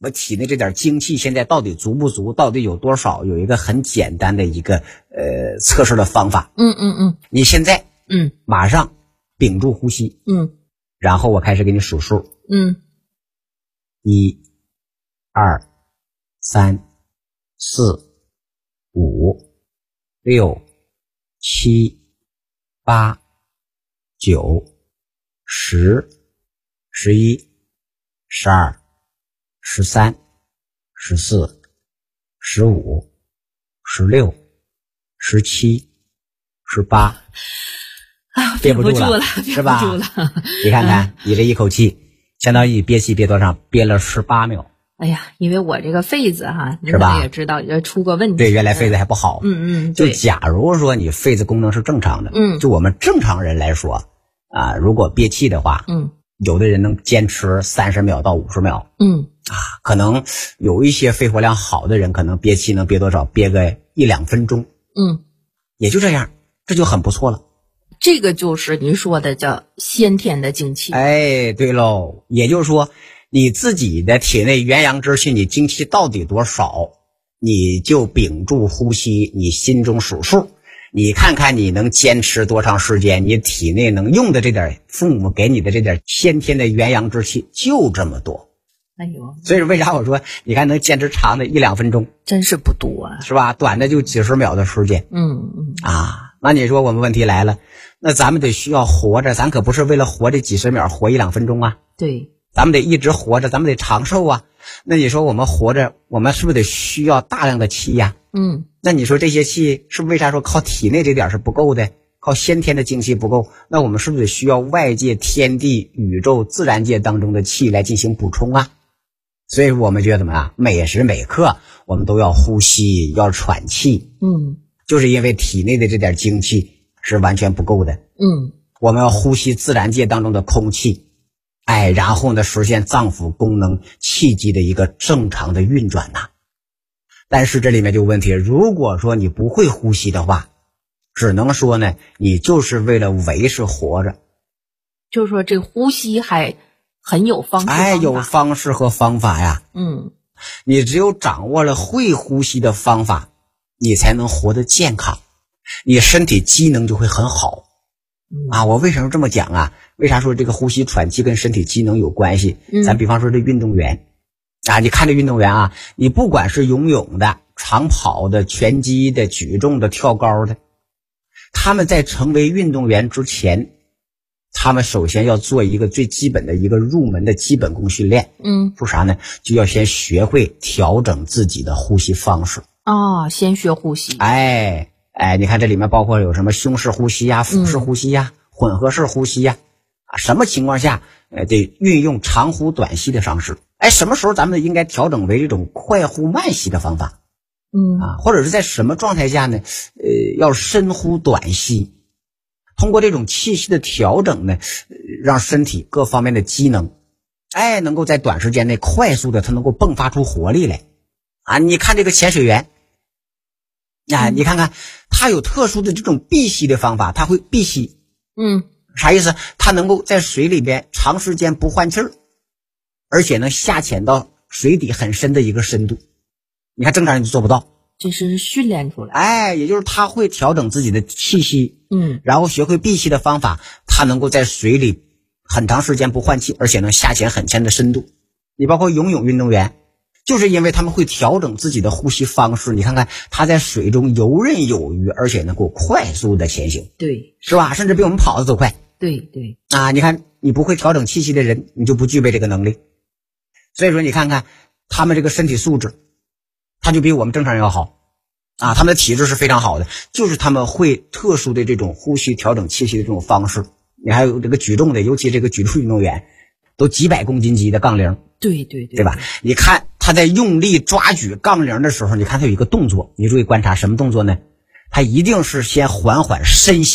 我体内这点精气现在到底足不足，到底有多少，有一个很简单的一个测试的方法。你现在马上屏住呼吸，然后我开始给你数数。1、2、3、4、5、6、7、8、9、10、11、12、13、14、15、16、17、18，憋不住了，是吧？你看看，你这一口气相当于憋气憋多长？憋了18秒。 哎呀，因为我这个肺子哈，你可能也知道出个问题。 对，原来肺子还不好。就假如说你肺子功能是正常的，就我们正常人来说啊，如果憋气的话，有的人能坚持30秒到50秒，可能有一些肺活量好的人，可能憋气能憋多少？憋个1-2分钟，也就这样，这就很不错了。 这个就是您说的叫先天的精气。 哎，对喽，也就是说，你自己的体内元阳之气，你精气到底多少，你就屏住呼吸，你心中数数，你看看你能坚持多长时间，你体内能用的这点父母给你的这点先天的元阳之气就这么多。 哎呦， 所以为啥我说你看能坚持长的1-2分钟， 真是不多啊， 是吧？短的就几十秒的时间。那你说我们问题来了，那咱们得需要活着，咱可不是为了活这几十秒，活1-2分钟啊。 对， 咱们得一直活着，咱们得长寿啊。那你说我们活着，我们是不是得需要大量的气呀？那你说这些气是不是为啥说靠体内这点是不够的，靠先天的精气不够？那我们是不是得需要外界天地宇宙自然界当中的气来进行补充啊？所以我们觉得怎么样？每时每刻我们都要呼吸，要喘气。就是因为体内的这点精气是完全不够的。我们要呼吸自然界当中的空气，然后呢实现脏腑功能气机的一个正常的运转呐。但是这里面就有问题，如果说你不会呼吸的话，只能说呢你就是为了维持活着。 就是说这呼吸还很有方式有方式和方法呀。你只有掌握了会呼吸的方法，你才能活得健康，你身体机能就会很好。我为什么这么讲啊？为啥说这个呼吸喘气跟身体机能有关系？咱比方说这运动员你看这运动员啊，你不管是游泳的、长跑的、拳击的、举重的、跳高的，他们在成为运动员之前，他们首先要做一个最基本的一个入门的基本功训练。说啥呢？就要先学会调整自己的呼吸方式。 先学呼吸。 你看这里面包括有什么胸式呼吸呀、腹式呼吸呀、混合式呼吸呀，什么情况下得运用长呼短吸的方式？什么时候咱们应该调整为这种快呼慢吸的方法？或者是在什么状态下呢？要深呼短吸。通过这种气息的调整呢，让身体各方面的机能，能够在短时间内快速的它能够迸发出活力来。你看这个潜水员，你看看他有特殊的这种闭吸的方法，他会闭吸。啥意思？他能够在水里边长时间不换气儿，而且能下潜到水底很深的一个深度。你看正常人就做不到。 这是训练出来。 也就是他会调整自己的气息，然后学会闭气的方法，他能够在水里很长时间不换气，而且能下潜很深的深度。你包括游泳运动员，就是因为他们会调整自己的呼吸方式，你看看他在水中游刃有余，而且能够快速的前行。 对， 是吧？甚至比我们跑得都快。 对你看你不会调整气息的人，你就不具备这个能力。所以说你看看他们这个身体素质，他就比我们正常人要好他们的体质是非常好的，就是他们会特殊的这种呼吸调整气息的这种方式。你还有这个举重的，尤其这个举重运动员都几百公斤级的杠铃，对吧？你看他在用力抓举杠铃的时候，你看他有一个动作，你注意观察什么动作呢？他一定是先缓缓深吸